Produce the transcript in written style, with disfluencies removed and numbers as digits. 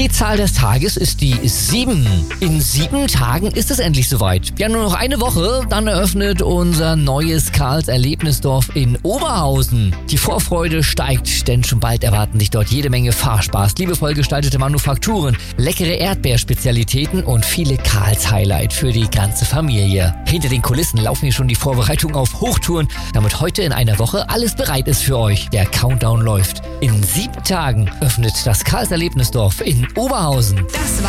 Die Zahl des Tages ist die 7. In 7 Tagen ist es endlich soweit. Ja, nur noch eine Woche, dann eröffnet unser neues Karls Erlebnisdorf in Oberhausen. Die Vorfreude steigt, denn schon bald erwarten dich dort jede Menge Fahrspaß, liebevoll gestaltete Manufakturen, leckere Erdbeerspezialitäten und viele Karls-Highlight für die ganze Familie. Hinter den Kulissen laufen hier schon die Vorbereitungen auf Hochtouren, damit heute in einer Woche alles bereit ist für euch. Der Countdown läuft. In 7 Tagen öffnet das Karls Erlebnisdorf in Oberhausen.